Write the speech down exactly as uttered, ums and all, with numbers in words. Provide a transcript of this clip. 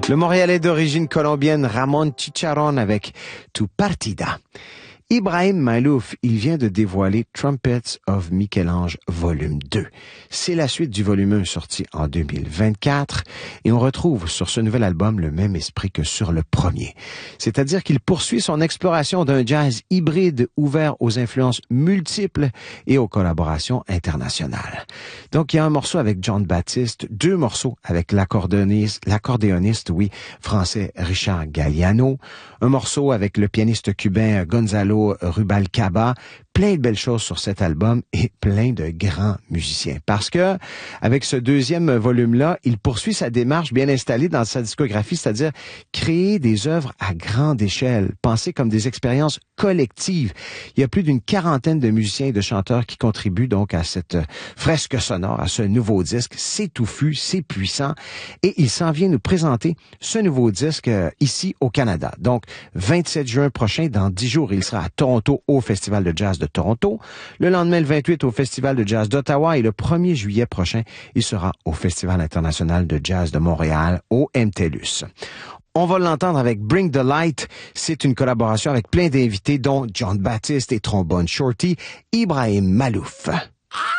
Le Montréalais d'origine colombienne Ramon Chicharrón avec Tu Partida. Ibrahim Malouf, il vient de dévoiler Trumpets of Michel-Ange volume deux. C'est la suite du volume un sorti en deux mille vingt-quatre et on retrouve sur ce nouvel album le même esprit que sur le premier. C'est-à-dire qu'il poursuit son exploration d'un jazz hybride ouvert aux influences multiples et aux collaborations internationales. Donc il y a un morceau avec John Baptiste, deux morceaux avec l'accordéoniste, l'accordéoniste, oui, français Richard Galliano, un morceau avec le pianiste cubain Gonzalo Rubalcaba, plein de belles choses sur cet album et plein de grands musiciens. Parce que, avec ce deuxième volume-là, il poursuit sa démarche bien installée dans sa discographie, c'est-à-dire créer des œuvres à grande échelle, pensées comme des expériences collectives. Il y a plus d'une quarantaine de musiciens et de chanteurs qui contribuent donc à cette fresque sonore, à ce nouveau disque. C'est touffu, c'est puissant et il s'en vient nous présenter ce nouveau disque euh, ici au Canada. Donc, vingt-sept juin prochain, dans dix jours, il sera à Toronto au Festival de jazz de Toronto. Le lendemain, le vingt-huit, au Festival de jazz d'Ottawa et le premier juillet prochain, il sera au Festival international de jazz de Montréal au M T L U S. On va l'entendre avec Bring the Light. C'est une collaboration avec plein d'invités dont John Baptiste et trombone Shorty, Ibrahim Malouf.